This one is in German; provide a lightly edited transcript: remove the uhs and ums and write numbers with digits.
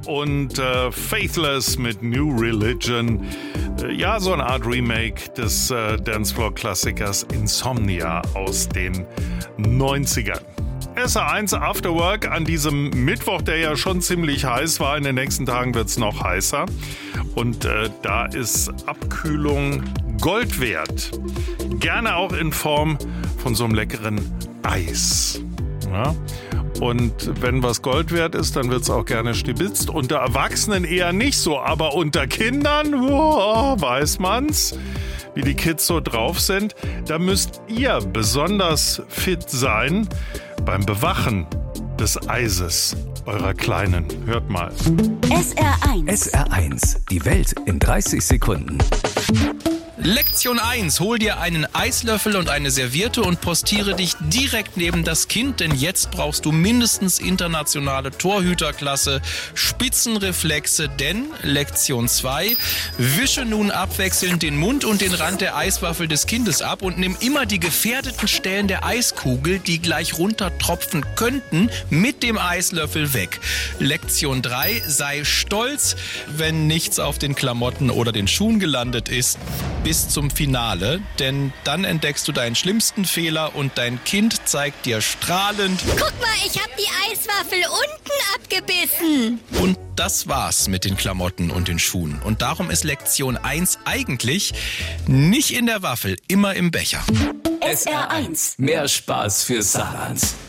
und Faithless mit New Religion. Ja, so eine Art Remake des Dancefloor-Klassikers Insomnia aus den 90ern. SR1 After Work an diesem Mittwoch, der ja schon ziemlich heiß war. In den nächsten Tagen wird es noch heißer. Und da ist Abkühlung Gold wert. Gerne auch in Form von so einem leckeren Eis. Ja? Und wenn was Gold wert ist, dann wird es auch gerne stibitzt. Unter Erwachsenen eher nicht so, aber unter Kindern, weiß man's, wie die Kids so drauf sind. Da müsst ihr besonders fit sein beim Bewachen des Eises eurer Kleinen. Hört mal. SR1. SR1, die Welt in 30 Sekunden. Lektion 1. Hol dir einen Eislöffel und eine Serviette und postiere dich direkt neben das Kind, denn jetzt brauchst du mindestens internationale Torhüterklasse, Spitzenreflexe, denn Lektion 2. Wische nun abwechselnd den Mund und den Rand der Eiswaffel des Kindes ab und nimm immer die gefährdeten Stellen der Eiskugel, die gleich runtertropfen könnten, mit dem Eislöffel weg. Lektion 3. Sei stolz, wenn nichts auf den Klamotten oder den Schuhen gelandet ist, bis zum Finale, denn dann entdeckst du deinen schlimmsten Fehler und dein Kind zeigt dir strahlend: Guck mal, ich hab die Eiswaffel unten abgebissen. Und das war's mit den Klamotten und den Schuhen. Und darum ist Lektion 1 eigentlich nicht in der Waffel, immer im Becher. SR1. Mehr Spaß für Saarland.